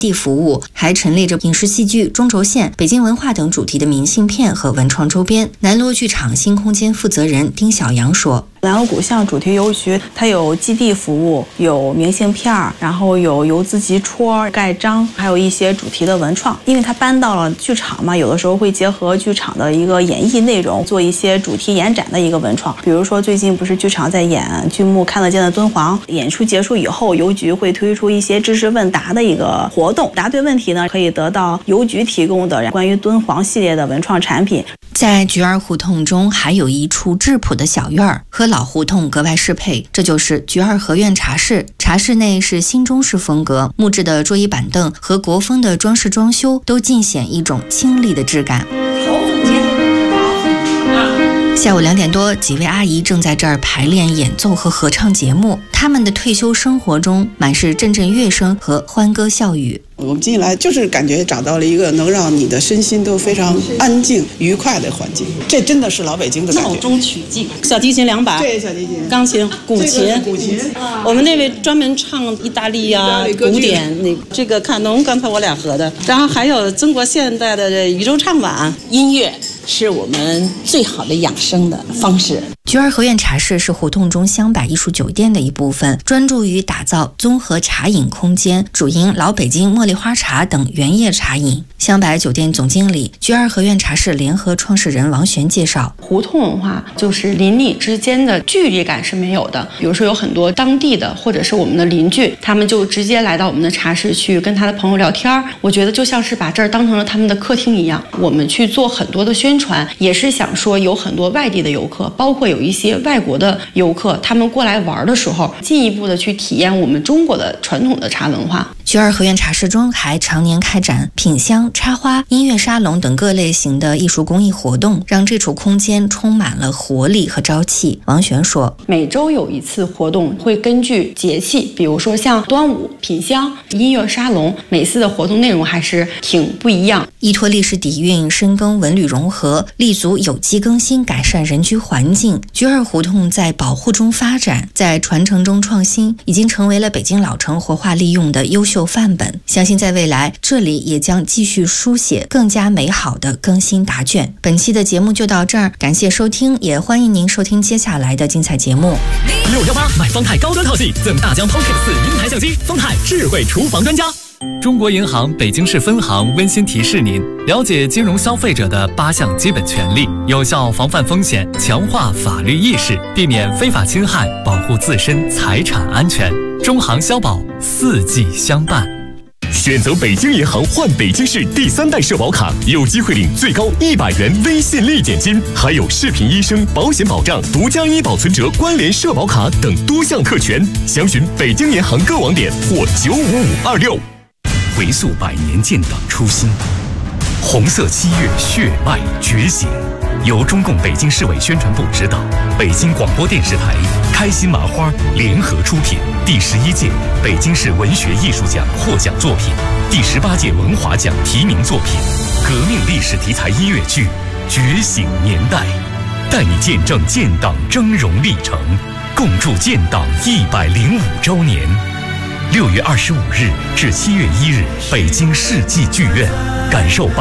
地服务，还陈列着影视戏剧、中轴线、北京文化等主题的明信片和文创周边。南锣剧场新空间负责人丁小阳说： 南锣鼓巷主题邮局，它有基地服务，有明信片，然后有邮资集戳、盖章，还有一些主题的文创。因为它搬到了剧场嘛，有的时候会结合剧场的一个演绎内容，做一些主题延展的一个文创。比如说最近不是剧场在演剧目《看得见的敦煌》，演出结束以后，邮局会推出一些知识问答的一个活动，答对问题呢可以得到邮局提供的关于敦煌系列的文创产品。 在菊儿胡同中还有一处质朴的小院儿，和老胡同格外适配，这就是菊儿合院茶室。茶室内是新中式风格，木质的桌椅板凳和国风的装饰装修都尽显一种清丽的质感。下午2点多，几位阿姨正在这儿排练演奏和合唱节目。他们的退休生活中满是阵阵乐声和欢歌笑语。 我们进来就是感觉找到了一个能让你的身心都非常安静愉快的环境，这真的是老北京的感觉。 闹中取静，小提琴2把， 对，小提琴、 钢琴、古琴、我们那位专门唱意大利啊古典，这个卡农刚才我俩合的，然后还有中国现代的宇宙唱晚。音乐是我们最好的养生的方式。 菊儿合院茶室是胡同中香柏艺术酒店的一部分，专注于打造综合茶饮空间，主营老北京茉莉花茶等原叶茶饮。香柏酒店总经理、菊儿合院茶室联合创始人王璇介绍： 胡同文化就是邻里之间的距离感是没有的，比如说有很多当地的或者是我们的邻居，他们就直接来到我们的茶室去跟他的朋友聊天，我觉得就像是把这儿当成了他们的客厅一样。我们去做很多的宣传，也是想说有很多外地的游客，包括有一些外国的游客，他们过来玩的时候，进一步的去体验我们中国的传统的茶文化。 菊儿合院茶室中还常年开展品香、插花、音乐沙龙等各类型的艺术公益活动，让这处空间充满了活力和朝气。王璇说： 每周有一次活动，会根据节气，比如说像端午、品香、音乐沙龙，每次的活动内容还是挺不一样。 依托历史底蕴，深耕文旅融合，立足有机更新，改善人居环境。菊儿胡同在保护中发展，在传承中创新，已经成为了北京老城活化利用的优秀范本。相信在未来，这里也将继续书写更加美好的更新答卷。本期的节目就到这儿，感谢收听，也欢迎您收听接下来的精彩节目。 618买方太高端套系，赠大疆 Pocket 4名台相机，方太智慧厨房专家。中国银行北京市分行温馨提示您：了解金融消费者的8项基本权利，有效防范风险，强化法律意识，避免非法侵害，保护自身财产安全。中行消保，4季相伴。选择北京银行换北京市第3代社保卡，有机会领最高100元微信立减金，还有视频医生、保险保障、独家医保存折、关联社保卡等多项特权。详询北京银行各网点或95526。回溯100年建党初心，红色7月血脉觉醒。由中共北京市委宣传部指导，北京广播电视台、开心麻花联合出品。第11届北京市文学艺术奖获奖作品，第18届文华奖提名作品，革命历史题材音乐剧《觉醒年代》，带你见证建党峥嵘历程，共筑建党105周年。6月25日至7月1日，北京世纪剧院，感受